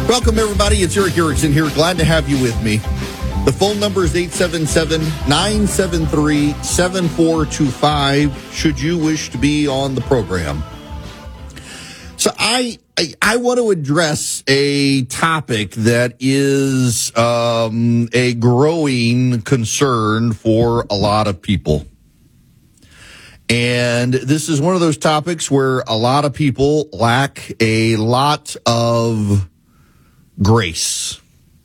Welcome, everybody. It's Eric Erickson here. Glad to have you with me. The phone number is 877-973-7425 should you wish to be on the program. So I want to address a topic that is a growing concern for a lot of people. And this is one of those topics where a lot of people lack a lot of grace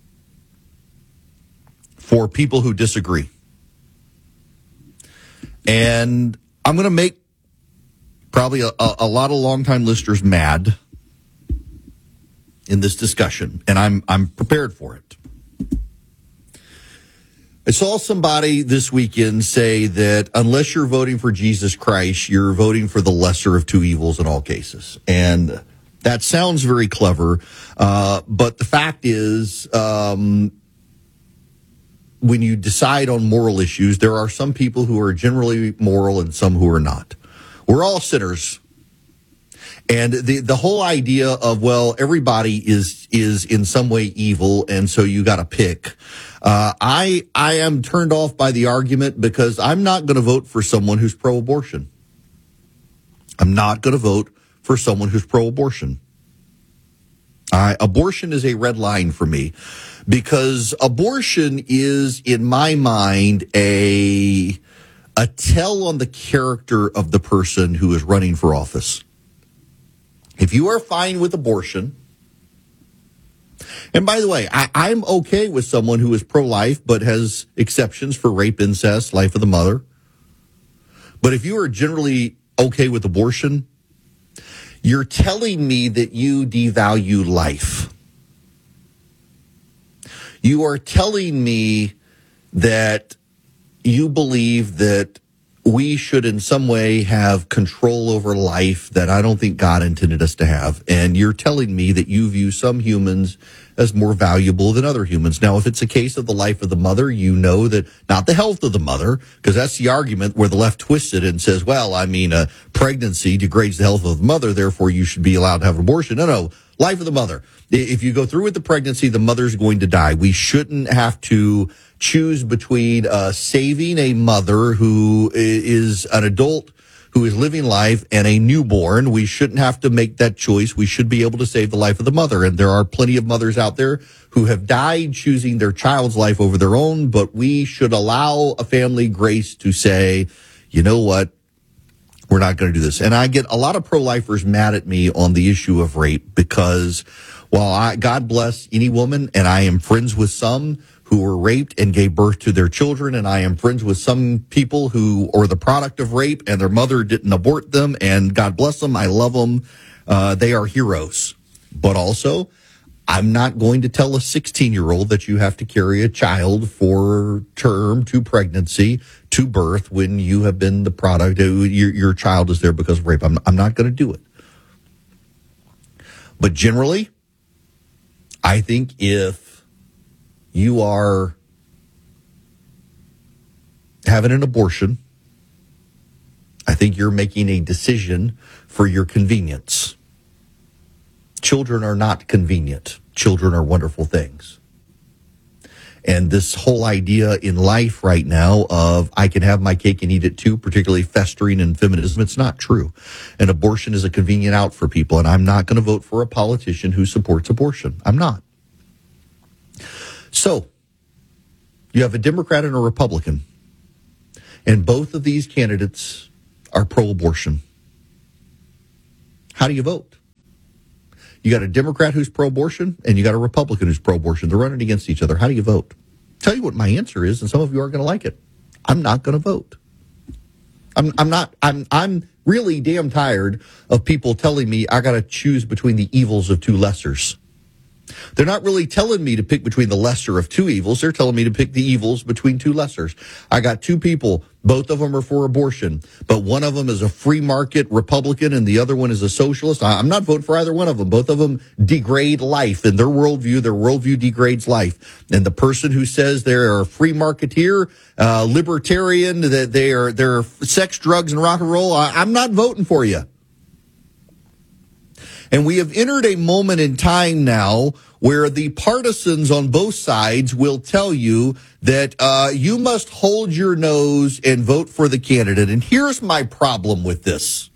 for people who disagree. And I'm going to make probably a lot of longtime listeners mad in this discussion, and I'm prepared for it. I saw somebody this weekend say that unless you're voting for Jesus Christ, you're voting for the lesser of two evils in all cases. And that sounds very clever, but the fact is, when you decide on moral issues, there are some people who are generally moral and some who are not. We're all sinners. And the whole idea of, well, everybody is in some way evil, and so you got to pick. I am turned off by the argument because I'm not going to vote for someone who's pro-abortion. I'm not going to vote for someone who's pro-abortion. Abortion is a red line for me because abortion is, in my mind, a tell on the character of the person who is running for office. If you are fine with abortion, and by the way, I'm okay with someone who is pro-life but has exceptions for rape, incest, life of the mother. But if you are generally okay with abortion, you're telling me that you devalue life. You are telling me that you believe that we should in some way have control over life that I don't think God intended us to have. And you're telling me that you view some humans as more valuable than other humans. Now, if it's a case of the life of the mother, you know that not the health of the mother, because that's the argument where the left twists it and says, well, I mean, pregnancy degrades the health of the mother, therefore you should be allowed to have an abortion. No, life of the mother. If you go through with the pregnancy, the mother's going to die. We shouldn't have to choose between saving a mother who is an adult who is living life and a newborn. We shouldn't have to make that choice. We should be able to save the life of the mother. And there are plenty of mothers out there who have died choosing their child's life over their own, but we should allow a family grace to say, you know what? We're not going to do this. And I get a lot of pro-lifers mad at me on the issue of rape because while God bless any woman, and I am friends with some who were raped and gave birth to their children, and I am friends with some people who are the product of rape and their mother didn't abort them, and God bless them, I love them. They are heroes. But also, I'm not going to tell a 16-year-old that you have to carry a child for term to pregnancy to birth when you have been the product. Your child is there because of rape. I'm not going to do it. But generally, I think if you are having an abortion, I think you're making a decision for your convenience. Children are not convenient. Children are wonderful things. And this whole idea in life right now of I can have my cake and eat it too, particularly festering in feminism, it's not true. And abortion is a convenient out for people. And I'm not going to vote for a politician who supports abortion. I'm not. So, you have a Democrat and a Republican, and both of these candidates are pro-abortion. How do you vote? You got a Democrat who's pro-abortion, and you got a Republican who's pro-abortion. They're running against each other. How do you vote? Tell you what my answer is, and some of you aren't going to like it. I'm not going to vote. I'm really damn tired of people telling me I got to choose between the evils of two lessers. They're not really telling me to pick between the lesser of two evils. They're telling me to pick the evils between two lessers. I got two people. Both of them are for abortion, but one of them is a free market Republican and the other one is a socialist. I'm not voting for either one of them. Both of them degrade life in their worldview degrades life. And the person who says they're a free marketeer, libertarian, that they're sex, drugs, and rock and roll, I'm not voting for you. And we have entered a moment in time now where the partisans on both sides will tell you that you must hold your nose and vote for the candidate. And here's my problem with this.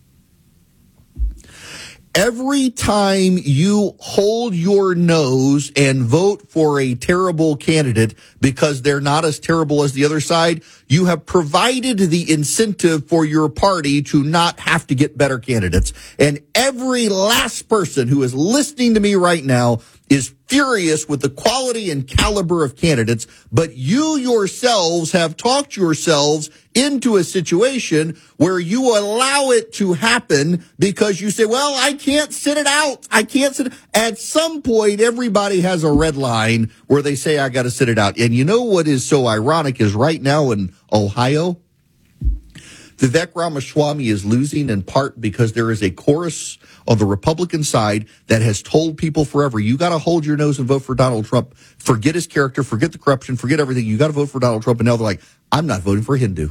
Every time you hold your nose and vote for a terrible candidate because they're not as terrible as the other side, you have provided the incentive for your party to not have to get better candidates. And every last person who is listening to me right now is furious with the quality and caliber of candidates, but you yourselves have talked yourselves into a situation where you allow it to happen because you say, well, I can't sit it out. I can't sit it. At some point, everybody has a red line where they say, I got to sit it out. And you know what is so ironic is right now in Ohio, Vivek Ramaswamy is losing in part because there is a chorus on the Republican side that has told people forever, you got to hold your nose and vote for Donald Trump. Forget his character, forget the corruption, forget everything. You got to vote for Donald Trump. And now they're like, I'm not voting for a Hindu.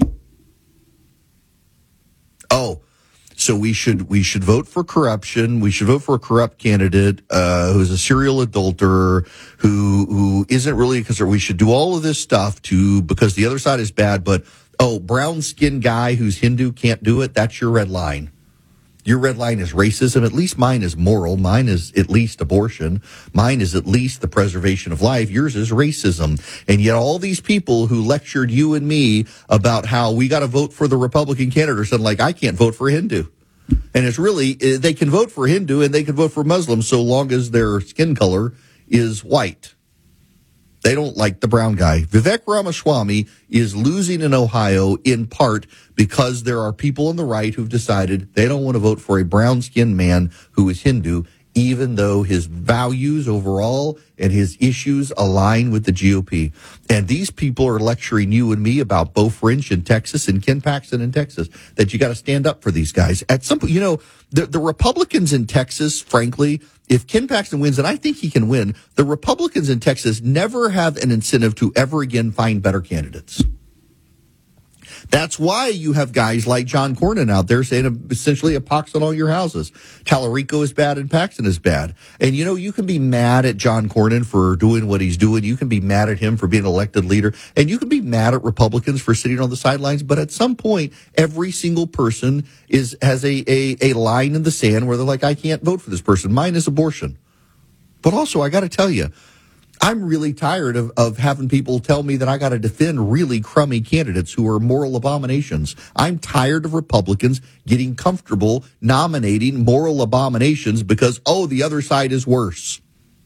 Oh, so we should vote for corruption. We should vote for a corrupt candidate who's a serial adulterer, who isn't really concerned. We should do all of this stuff because the other side is bad, but brown-skinned guy who's Hindu can't do it. That's your red line. Your red line is racism. At least mine is moral. Mine is at least abortion. Mine is at least the preservation of life. Yours is racism. And yet all these people who lectured you and me about how we got to vote for the Republican candidate said, like, I can't vote for a Hindu. And it's really, they can vote for Hindu and they can vote for Muslim so long as their skin color is white. They don't like the brown guy. Vivek Ramaswamy is losing in Ohio in part because there are people on the right who've decided they don't want to vote for a brown-skinned man who is Hindu, even though his values overall and his issues align with the GOP. And these people are lecturing you and me about Beau French in Texas and Ken Paxton in Texas, that you got to stand up for these guys. At some point, the Republicans in Texas, frankly, if Ken Paxton wins, and I think he can win, the Republicans in Texas never have an incentive to ever again find better candidates. That's why you have guys like John Cornyn out there saying essentially a pox on all your houses. Tallarico is bad and Paxton is bad. And, you can be mad at John Cornyn for doing what he's doing. You can be mad at him for being elected leader. And you can be mad at Republicans for sitting on the sidelines. But at some point, every single person has a line in the sand where they're like, I can't vote for this person. Mine is abortion. But also, I got to tell you, I'm really tired of having people tell me that I got to defend really crummy candidates who are moral abominations. I'm tired of Republicans getting comfortable nominating moral abominations because, the other side is worse.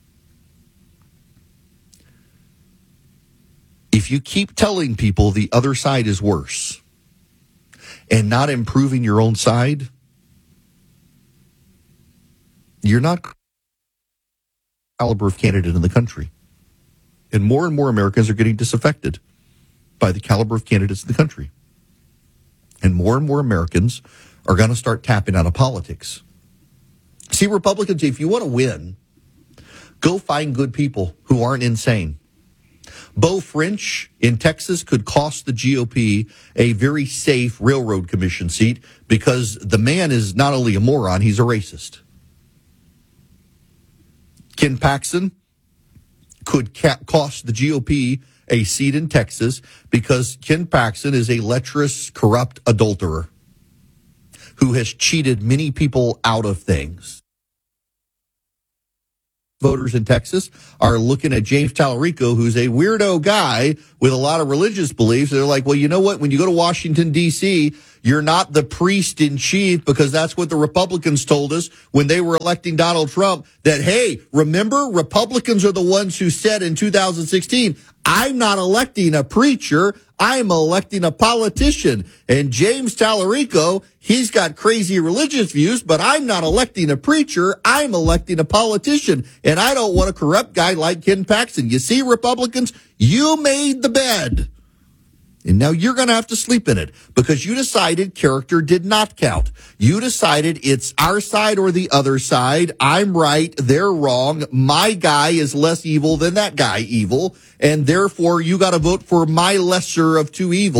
If you keep telling people the other side is worse and not improving your own side, you're not the caliber of candidate in the country. And more Americans are getting disaffected by the caliber of candidates in the country. And more Americans are going to start tapping out of politics. See, Republicans, if you want to win, go find good people who aren't insane. Beau French in Texas could cost the GOP a very safe railroad commission seat because the man is not only a moron, he's a racist. Ken Paxton could cost the GOP a seat in Texas because Ken Paxton is a lecherous, corrupt adulterer who has cheated many people out of things. Voters in Texas are looking at James Tallarico, who's a weirdo guy with a lot of religious beliefs. They're like, well, you know what? When you go to Washington, D.C., you're not the priest in chief, because that's what the Republicans told us when they were electing Donald Trump, that, hey, remember, Republicans are the ones who said in 2016, I'm not electing a preacher, I'm electing a politician. And James Tallarico, he's got crazy religious views, but I'm not electing a preacher, I'm electing a politician. And I don't want a corrupt guy like Ken Paxton. You see, Republicans, you made the bed. And now you're going to have to sleep in it because you decided character did not count. You decided it's our side or the other side. I'm right. They're wrong. My guy is less evil than that guy evil. And therefore you got to vote for my lesser of two evils.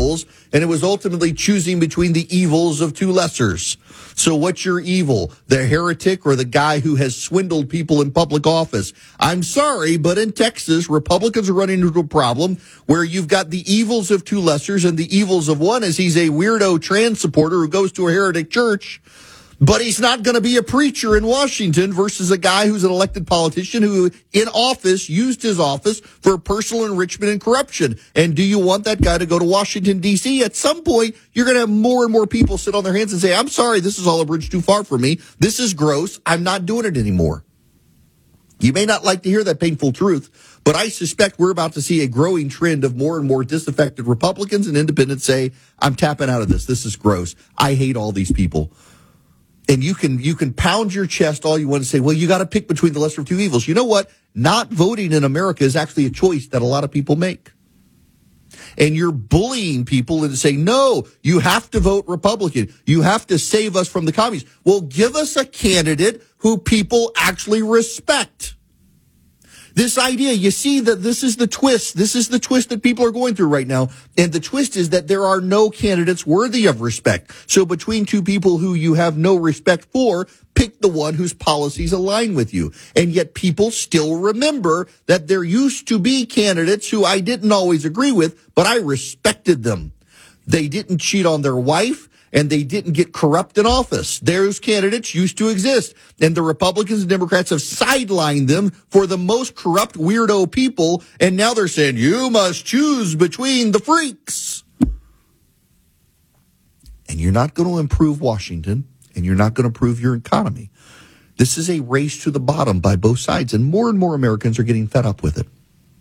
and it was ultimately choosing between the evils of two lessers. So what's your evil? The heretic or the guy who has swindled people in public office? I'm sorry, but in Texas, Republicans are running into a problem where you've got the evils of two lessers, and the evils of one is he's a weirdo trans supporter who goes to a heretic church, but he's not going to be a preacher in Washington, versus a guy who's an elected politician who in office used his office for personal enrichment and corruption. And do you want that guy to go to Washington, D.C.? At some point, you're going to have more and more people sit on their hands and say, I'm sorry, this is all a bridge too far for me. This is gross. I'm not doing it anymore. You may not like to hear that painful truth, but I suspect we're about to see a growing trend of more and more disaffected Republicans and independents say, I'm tapping out of this. This is gross. I hate all these people. And you can pound your chest all you want to say, well, you got to pick between the lesser of two evils. You know what? Not voting in America is actually a choice that a lot of people make. And you're bullying people into saying, no, you have to vote Republican. You have to save us from the commies. Well, give us a candidate who people actually respect. This idea, you see that this is the twist. This is the twist that people are going through right now. And the twist is that there are no candidates worthy of respect. So between two people who you have no respect for, pick the one whose policies align with you. And yet people still remember that there used to be candidates who I didn't always agree with, but I respected them. They didn't cheat on their wife, and they didn't get corrupt in office. Those candidates used to exist. And the Republicans and Democrats have sidelined them for the most corrupt weirdo people. And now they're saying, you must choose between the freaks. And you're not going to improve Washington, and you're not going to improve your economy. This is a race to the bottom by both sides, and more Americans are getting fed up with it.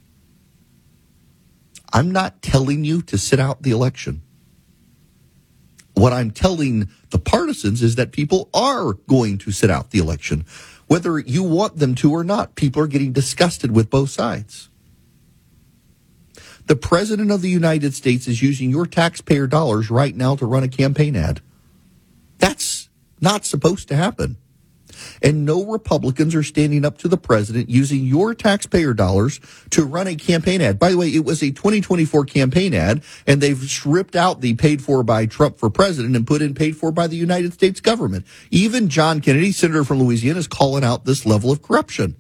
I'm not telling you to sit out the election. What I'm telling the partisans is that people are going to sit out the election. Whether you want them to or not, people are getting disgusted with both sides. The President of the United States is using your taxpayer dollars right now to run a campaign ad. That's not supposed to happen. And no Republicans are standing up to the president using your taxpayer dollars to run a campaign ad. By the way, it was a 2024 campaign ad, and they've ripped out the paid for by Trump for president and put in paid for by the United States government. Even John Kennedy, senator from Louisiana, is calling out this level of corruption.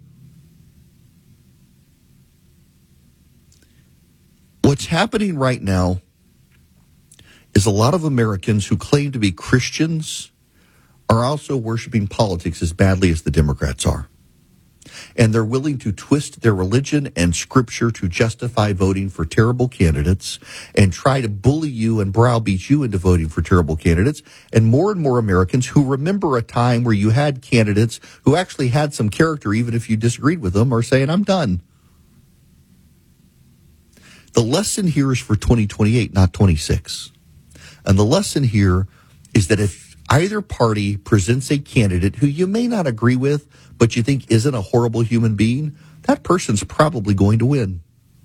What's happening right now is a lot of Americans who claim to be Christians are also worshiping politics as badly as the Democrats are. And they're willing to twist their religion and scripture to justify voting for terrible candidates and try to bully you and browbeat you into voting for terrible candidates. And more Americans who remember a time where you had candidates who actually had some character, even if you disagreed with them, are saying, I'm done. The lesson here is for 2028, not 26. And the lesson here is that if either party presents a candidate who you may not agree with, but you think isn't a horrible human being, that person's probably going to win.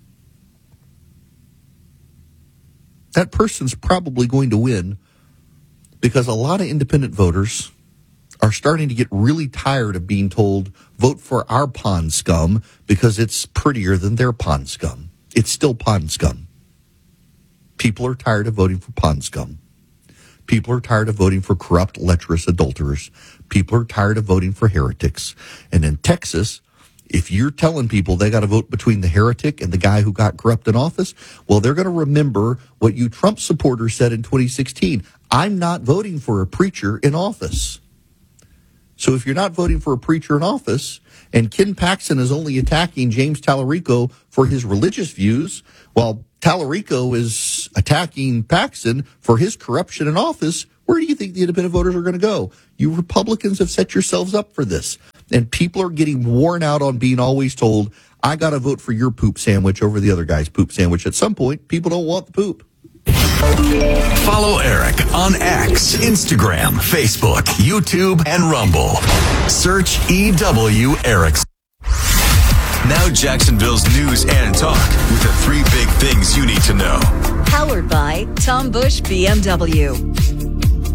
That person's probably going to win because a lot of independent voters are starting to get really tired of being told, vote for our pond scum because it's prettier than their pond scum. It's still pond scum. People are tired of voting for pond scum. People are tired of voting for corrupt, lecherous adulterers. People are tired of voting for heretics. And in Texas, if you're telling people they got to vote between the heretic and the guy who got corrupt in office, well, they're going to remember what you Trump supporters said in 2016. I'm not voting for a preacher in office. So if you're not voting for a preacher in office, and Ken Paxton is only attacking James Tallarico for his religious views, while Tallarico is attacking Paxton for his corruption in office, where do you think the independent voters are going to go? You Republicans have set yourselves up for this. And people are getting worn out on being always told, I got to vote for your poop sandwich over the other guy's poop sandwich. At some point, people don't want the poop. Follow Eric on X, Instagram, Facebook, YouTube, and Rumble. Search EW Eric. Now Jacksonville's news and talk with the three big things you need to know. Powered by Tom Bush BMW.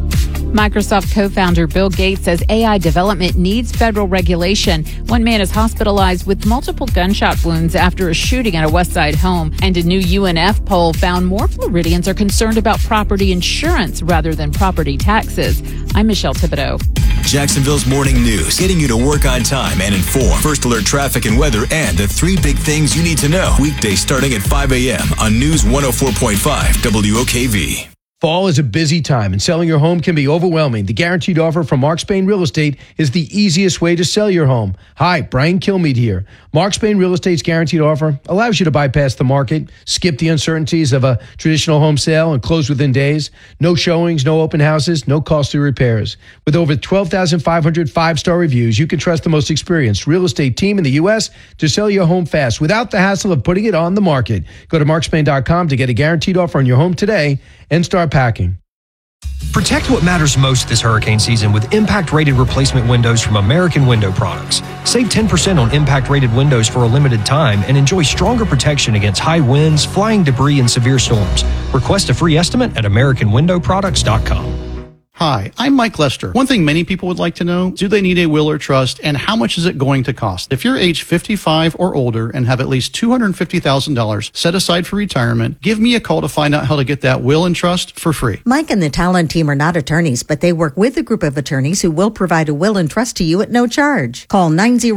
Microsoft co-founder Bill Gates says AI development needs federal regulation. One man is hospitalized with multiple gunshot wounds after a shooting at a West Side home. And a new UNF poll found more Floridians are concerned about property insurance rather than property taxes. I'm Michelle Thibodeau. Jacksonville's morning news, getting you to work on time and informed. First alert traffic and weather and the 3 big things you need to know. Weekdays starting at 5 a.m. on News 104.5 WOKV. Fall is a busy time and selling your home can be overwhelming. The guaranteed offer from Mark Spain Real Estate is the easiest way to sell your home. Hi, Brian Kilmeade here. Mark Spain Real Estate's guaranteed offer allows you to bypass the market, skip the uncertainties of a traditional home sale and close within days. No showings, no open houses, no costly repairs. With over 12,500 five-star reviews, you can trust the most experienced real estate team in the U.S. to sell your home fast without the hassle of putting it on the market. Go to markspain.com to get a guaranteed offer on your home today and start packing. Protect what matters most this hurricane season with impact-rated replacement windows from American Window Products. Save 10% on impact-rated windows for a limited time and enjoy stronger protection against high winds, flying debris, and severe storms. Request a free estimate at AmericanWindowProducts.com. Hi, I'm Mike Lester. One thing many people would like to know, do they need a will or trust, and how much is it going to cost? If you're age 55 or older and have at least $250,000 set aside for retirement, give me a call to find out how to get that will and trust for free. Mike and the Talon team are not attorneys, but they work with a group of attorneys who will provide a will and trust to you at no charge. Call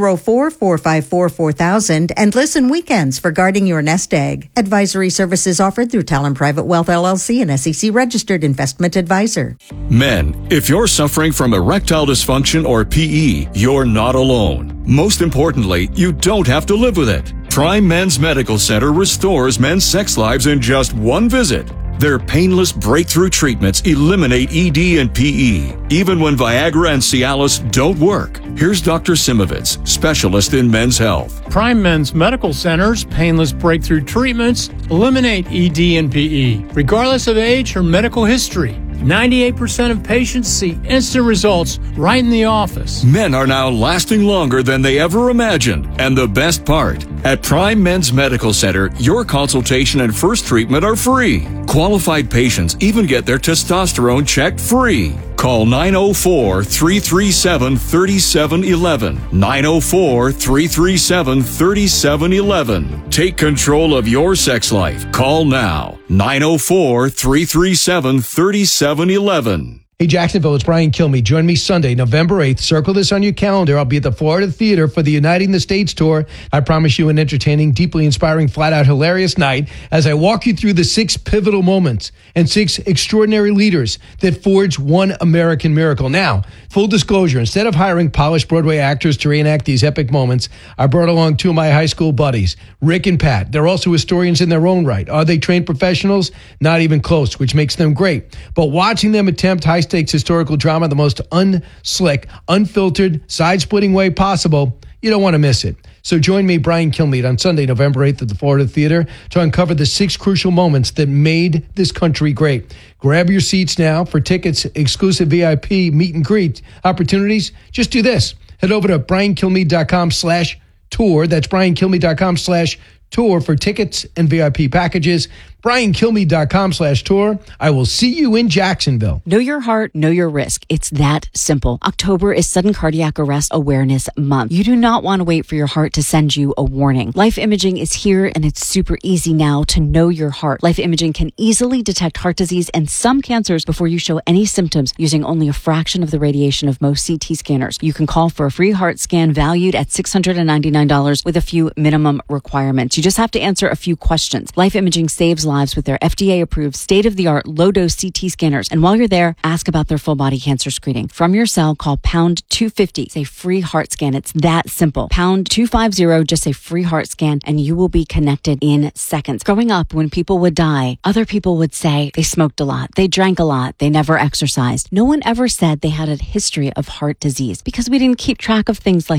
904-454-4000 and listen weekends for guarding your nest egg. Advisory services offered through Talon Private Wealth LLC, an SEC-registered investment advisor. Men, if you're suffering from erectile dysfunction or PE, you're not alone. Most importantly, you don't have to live with it. Prime Men's Medical Center restores men's sex lives in just one visit. Their painless breakthrough treatments eliminate ED and PE, even when Viagra and Cialis don't work. Here's Dr. Simovitz, specialist in men's health. Prime Men's Medical Center's painless breakthrough treatments eliminate ED and PE, regardless of age or medical history. 98% of patients see instant results right in the office. Men are now lasting longer than they ever imagined. And the best part, at Prime Men's Medical Center, your consultation and first treatment are free. Qualified patients even get their testosterone checked free. Call 904-337-3711. 904-337-3711. Take control of your sex life. Call now. 904-337-3711. Hey, Jacksonville, it's Brian Kilmeade. Join me Sunday, November 8th. Circle this on your calendar. I'll be at the Florida Theater for the Uniting the States tour. I promise you an entertaining, deeply inspiring, flat-out hilarious night as I walk you through the 6 pivotal moments and 6 extraordinary leaders that forged one American miracle. Now, full disclosure, instead of hiring polished Broadway actors to reenact these epic moments, I brought along 2 of my high school buddies, Rick and Pat. They're also historians in their own right. Are they trained professionals? Not even close, which makes them great. But watching them attempt high-stakes historical drama the most unslick, unfiltered, side-splitting way possible, you don't want to miss it. So join me, Brian Kilmeade, on Sunday, November 8th at the Florida Theater to uncover the 6 crucial moments that made this country great. Grab your seats now. For tickets, exclusive VIP meet and greet opportunities, just do this. Head over to briankilmeade.com/tour. That's briankilmeade.com/tour for tickets and VIP packages. briankilmeade.com/tour. I will see you in Jacksonville. Know your heart, know your risk. It's that simple. October is Sudden Cardiac Arrest Awareness Month. You do not want to wait for your heart to send you a warning. Life Imaging is here, and it's super easy now to know your heart. Life Imaging can easily detect heart disease and some cancers before you show any symptoms using only a fraction of the radiation of most CT scanners. You can call for a free heart scan valued at $699 with a few minimum requirements. You just have to answer a few questions. Life Imaging saves lives with their FDA-approved state-of-the-art low-dose CT scanners. And while you're there, ask about their full-body cancer screening. From your cell, call pound 250. Say free heart scan. It's that simple. Pound 250, just say free heart scan, and you will be connected in seconds. Growing up, when people would die, other people would say they smoked a lot, they drank a lot, they never exercised. No one ever said they had a history of heart disease because we didn't keep track of things like